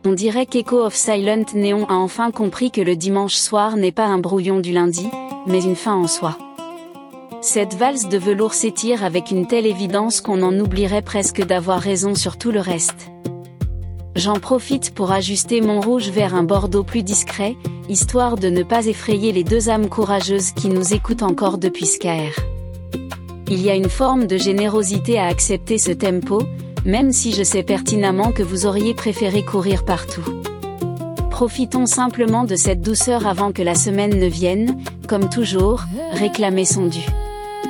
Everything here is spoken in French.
On dirait qu'Echo of Silent Neon a enfin compris que le dimanche soir n'est pas un brouillon du lundi, mais une fin en soi. Cette valse de velours s'étire avec une telle évidence qu'on en oublierait presque d'avoir raison sur tout le reste. J'en profite pour ajuster mon rouge vers un bordeaux plus discret, histoire de ne pas effrayer les deux âmes courageuses qui nous écoutent encore depuis Skaer. Il y a une forme de générosité à accepter ce tempo, même si je sais pertinemment que vous auriez préféré courir partout. Profitons simplement de cette douceur avant que la semaine ne vienne, comme toujours, réclamer son dû.